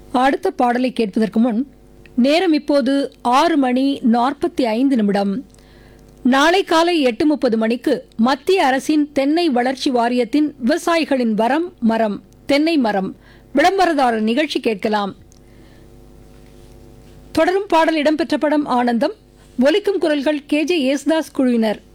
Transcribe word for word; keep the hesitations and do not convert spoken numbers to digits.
அடுத்த பாடலை கேட்பதற்கு முன் நேரம் இப்போது ஆறு மணி நாற்பத்தி ஐந்து நிமிடம். நாளை காலை எட்டு முப்பது மணிக்கு மத்திய அரசின் தென்னை வளர்ச்சி வாரியத்தின் விவசாயிகளின் வரம் மரம் தென்னை மரம் விளம்பரதாரர் நிகழ்ச்சி கேட்கலாம். தொடரும் பாடல் இடம்பெற்ற படம் ஆனந்தம். ஒலிக்கும் குரல்கள் கே ஜே யேசுதாஸ் குழுவினர்.